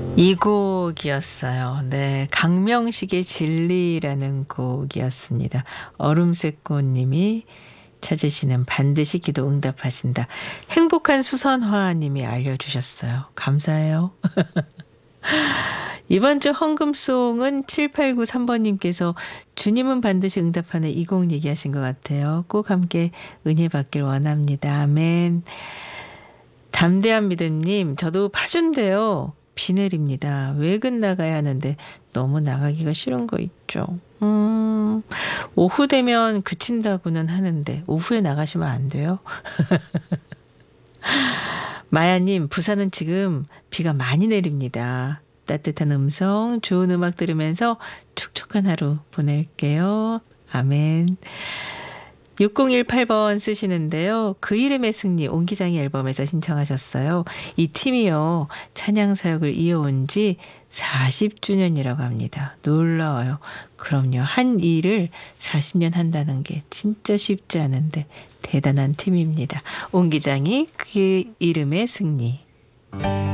이 곡이었어요. 네, 강명식의 진리라는 곡이었습니다. 얼음새꽃님이 찾으시는 반드시 기도 응답하신다. 행복한 수선화님이 알려주셨어요. 감사해요. 이번 주 헌금송은 7893번님께서 주님은 반드시 응답하는 이 곡 얘기하신 것 같아요. 꼭 함께 은혜 받길 원합니다. 아멘. 담대한 믿음님, 저도 파주인데요. 비 내립니다. 외근 나가야 하는데 너무 나가기가 싫은 거 있죠. 오후 되면 그친다고는 하는데 오후에 나가시면 안 돼요. 마야님, 부산은 지금 비가 많이 내립니다. 따뜻한 음성, 좋은 음악 들으면서 촉촉한 하루 보낼게요. 아멘. 6018번 쓰시는데요. 그 이름의 승리 옹기장이 앨범에서 신청하셨어요. 이 팀이요. 찬양 사역을 이어온 지 40주년이라고 합니다. 놀라워요. 그럼요. 한 일을 40년 한다는 게 진짜 쉽지 않은데 대단한 팀입니다. 옹기장이 그 이름의 승리.